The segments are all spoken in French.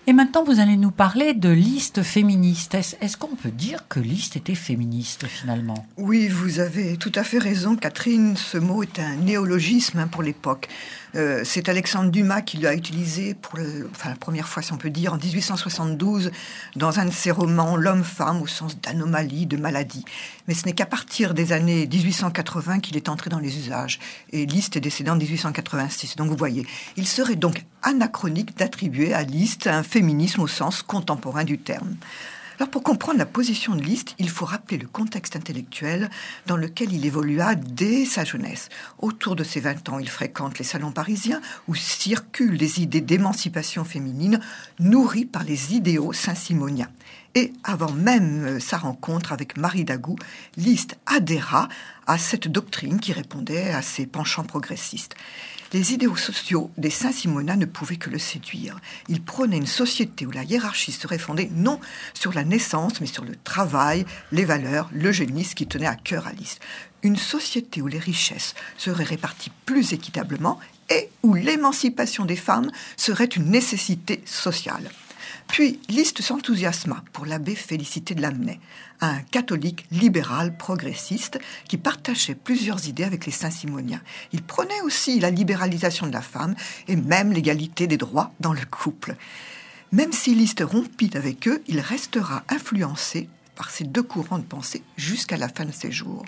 Et maintenant, vous allez nous parler de Liszt féministe. Est-ce qu'on peut dire que Liszt était féministe, finalement ? Oui, vous avez tout à fait raison, Catherine. Ce mot est un néologisme pour l'époque. C'est Alexandre Dumas qui l'a utilisé pour la première fois, si on peut dire, en 1872, dans un de ses romans, L'homme-femme, au sens d'anomalie, de maladie. Mais ce n'est qu'à partir des années 1880 qu'il est entré dans les usages. Et Liszt est décédé en 1886. Donc vous voyez, il serait donc anachronique d'attribuer à Liszt un féminisme au sens contemporain du terme. Alors pour comprendre la position de Liszt, il faut rappeler le contexte intellectuel dans lequel il évolua dès sa jeunesse. Autour de ses 20 ans, il fréquente les salons parisiens où circulent des idées d'émancipation féminine nourries par les idéaux saint-simoniens. Et avant même sa rencontre avec Marie Dagout, Liszt adhéra à cette doctrine qui répondait à ses penchants progressistes. Les idéaux sociaux des Saint-Simoniens ne pouvaient que le séduire. Il prônait une société où la hiérarchie serait fondée non sur la naissance, mais sur le travail, les valeurs, l'eugénisme qui tenait à cœur à Liszt. Une société où les richesses seraient réparties plus équitablement et où l'émancipation des femmes serait une nécessité sociale. Puis, Liszt s'enthousiasma pour l'abbé Félicité de Lamennais, un catholique libéral progressiste qui partageait plusieurs idées avec les Saint-Simoniens. Il prônait aussi la libéralisation de la femme et même l'égalité des droits dans le couple. Même si Liszt rompit avec eux, il restera influencé par ces deux courants de pensée jusqu'à la fin de ses jours.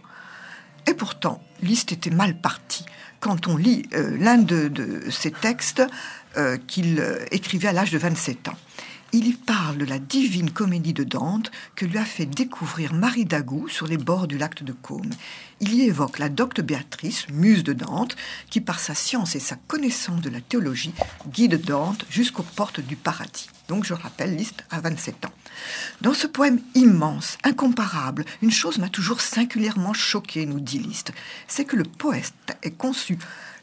Et pourtant, Liszt était mal parti. Quand on lit l'un de ses textes qu'il écrivait à l'âge de 27 ans, il y parle de la divine comédie de Dante que lui a fait découvrir Marie Dagout sur les bords du lac de Caume. Il y évoque la docte Béatrice, muse de Dante, qui par sa science et sa connaissance de la théologie guide Dante jusqu'aux portes du paradis. Donc je rappelle, Liszt a 27 ans. Dans ce poème immense, incomparable, une chose m'a toujours singulièrement choquée, nous dit Liszt, c'est que le poète ait conçu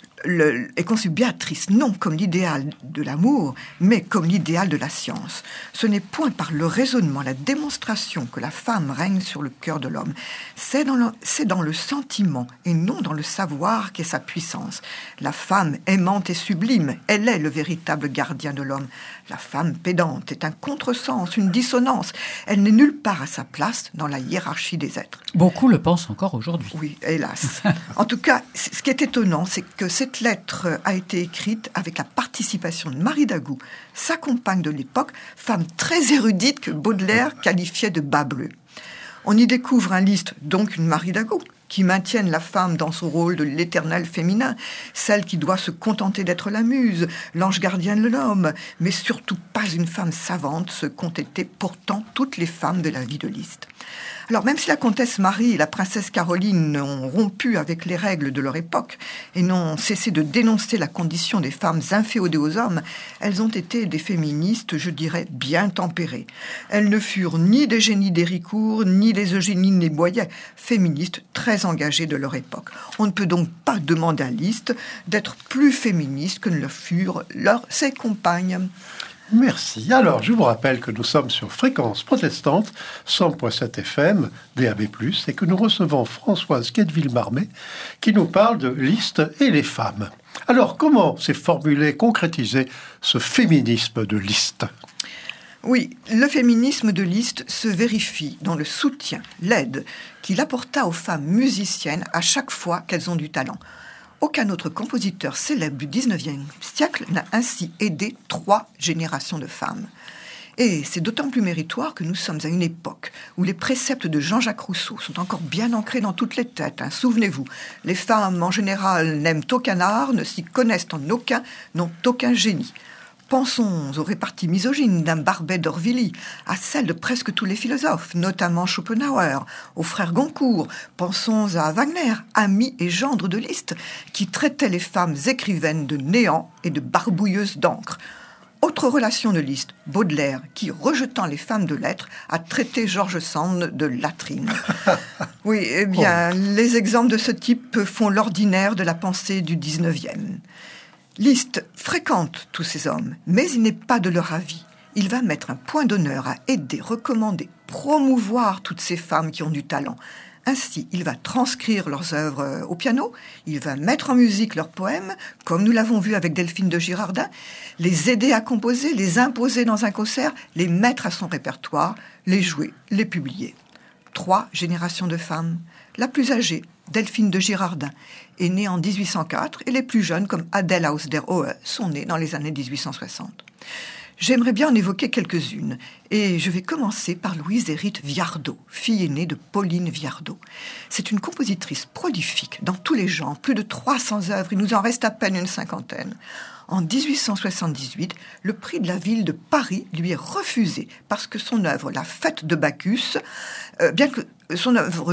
Béatrice non comme l'idéal de l'amour, mais comme l'idéal de la science. Ce n'est point par le raisonnement, la démonstration que la femme règne sur le cœur de l'homme. C'est dans le sentiment et non dans le savoir qu'est sa puissance. La femme aimante et sublime, elle est le véritable gardien de l'homme. La femme pédante est un contresens, une dissonance. Elle n'est nulle part à sa place dans la hiérarchie des êtres. Beaucoup le pensent encore aujourd'hui. Oui, hélas. En tout cas, ce qui est étonnant, c'est que cette lettre a été écrite avec la participation de Marie Dagout, sa compagne de l'époque, femme très érudite que Baudelaire qualifiait de bas bleu. On y découvre un Liszt, donc une Marie Dagout, qui maintiennent la femme dans son rôle de l'éternel féminin, celle qui doit se contenter d'être la muse, l'ange gardien de l'homme, mais surtout pas une femme savante, ce qu'ont été pourtant toutes les femmes de la vie de Liszt. Alors même si la comtesse Marie et la princesse Caroline ont rompu avec les règles de leur époque et n'ont cessé de dénoncer la condition des femmes inféodées aux hommes, elles ont été des féministes, je dirais, bien tempérées. Elles ne furent ni des génies d'Héricourt, ni des Eugénie des Boyet, féministes très engagées de leur époque. On ne peut donc pas demander à Liszt d'être plus féministe que ne le furent ses compagnes. Merci. Alors, je vous rappelle que nous sommes sur Fréquence Protestante, 100.7 FM, DAB+, et que nous recevons Françoise Quetteville-Marmet, qui nous parle de Liszt et les femmes. Alors, comment s'est formulé, concrétisé ce féminisme de Liszt ? Oui, le féminisme de Liszt se vérifie dans le soutien, l'aide qu'il apporta aux femmes musiciennes à chaque fois qu'elles ont du talent. Aucun autre compositeur célèbre du XIXe siècle n'a ainsi aidé 3 générations de femmes. Et c'est d'autant plus méritoire que nous sommes à une époque où les préceptes de Jean-Jacques Rousseau sont encore bien ancrés dans toutes les têtes. Souvenez-vous, les femmes en général n'aiment aucun art, ne s'y connaissent en aucun, n'ont aucun génie. Pensons aux réparties misogynes d'un Barbey d'Aurevilly, à celles de presque tous les philosophes, notamment Schopenhauer, aux frères Goncourt. Pensons à Wagner, ami et gendre de Liszt, qui traitait les femmes écrivaines de néant et de barbouilleuses d'encre. Autre relation de Liszt, Baudelaire, qui, rejetant les femmes de lettres, a traité George Sand de latrine. Oui, eh bien, les exemples de ce type font l'ordinaire de la pensée du XIXe. Liszt fréquente tous ces hommes, mais il n'est pas de leur avis. Il va mettre un point d'honneur à aider, recommander, promouvoir toutes ces femmes qui ont du talent. Ainsi, il va transcrire leurs œuvres au piano, il va mettre en musique leurs poèmes, comme nous l'avons vu avec Delphine de Girardin, les aider à composer, les imposer dans un concert, les mettre à son répertoire, les jouer, les publier. 3 générations de femmes. La plus âgée, Delphine de Girardin, est née en 1804 et les plus jeunes, comme Adèle aus der Hohe, sont nées dans les années 1860. J'aimerais bien en évoquer quelques-unes, et je vais commencer par Louise Hérite Viardot, fille aînée de Pauline Viardot. C'est une compositrice prolifique dans tous les genres, plus de 300 œuvres, il nous en reste à peine une cinquantaine. En 1878, le prix de la ville de Paris lui est refusé parce que son œuvre, La Fête de Bacchus, bien que son œuvre,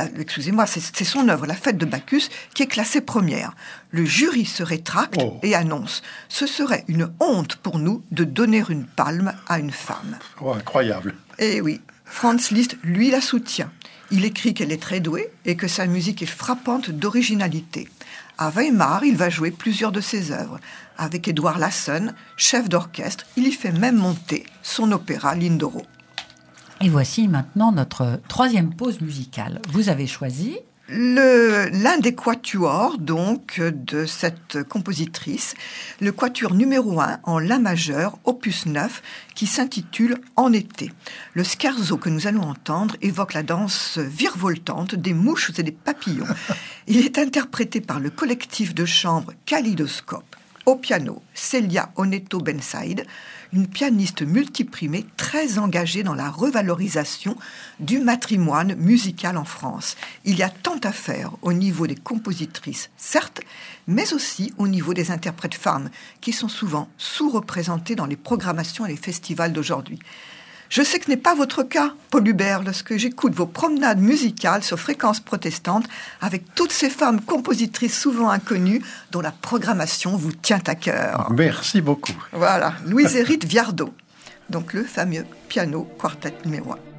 c'est son œuvre, La Fête de Bacchus, qui est classée première. Le jury se rétracte et annonce « Ce serait une honte pour nous de donner une palme à une femme. » Incroyable. Eh oui, Franz Liszt, lui, la soutient. Il écrit qu'elle est très douée et que sa musique est frappante d'originalité. À Weimar, il va jouer plusieurs de ses œuvres. Avec Édouard Lassen, chef d'orchestre, il y fait même monter son opéra Lindoro. Et voici maintenant notre 3e pause musicale. Vous avez choisi l'un des quatuors donc de cette compositrice, le quatuor numéro 1 en la majeur, opus 9, qui s'intitule En été. Le scherzo que nous allons entendre évoque la danse virevoltante des mouches et des papillons. Il est interprété par le collectif de chambre Kaleidoscope. Au piano, Celia Oneto Bensaïd, une pianiste multiprimée très engagée dans la revalorisation du matrimoine musical en France. Il y a tant à faire au niveau des compositrices, certes, mais aussi au niveau des interprètes femmes, qui sont souvent sous-représentées dans les programmations et les festivals d'aujourd'hui. Je sais que ce n'est pas votre cas, Paul Hubert, lorsque j'écoute vos promenades musicales sur Fréquence Protestante avec toutes ces femmes compositrices souvent inconnues dont la programmation vous tient à cœur. Merci beaucoup. Voilà, Louise Hérite Viardot, donc le fameux piano quartet numéro 1.